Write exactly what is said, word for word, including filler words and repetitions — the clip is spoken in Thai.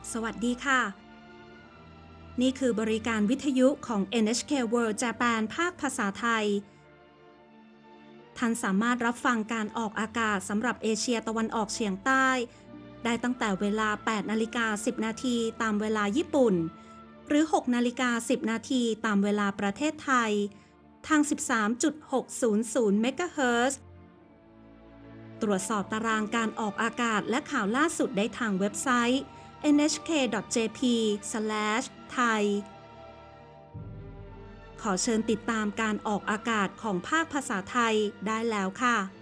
สวัสดีค่ะ นี่คือบริการวิทยุของ เอ็น เอช เค World Japan ภาคภาษาไทย ท่านสามารถรับฟังการออกอากาศสำหรับเอเชียตะวันออกเฉียงใต้ ได้ตั้งแต่เวลา แปดนาฬิกาสิบนาที ตามเวลาญี่ปุ่น หรือ หกนาฬิกาสิบนาที ตามเวลาประเทศไทย ทาง สิบสามจุดหกศูนย์ศูนย์ เมกะเฮิรตซ์ ตรวจสอบตารางการออกอากาศและข่าวล่าสุดได้ทางเว็บไซต์ เอ็น เอช เค ดอท เจ พี สแลช ไทย ขอเชิญติดตามการออกอากาศของภาคภาษาไทยได้แล้วค่ะ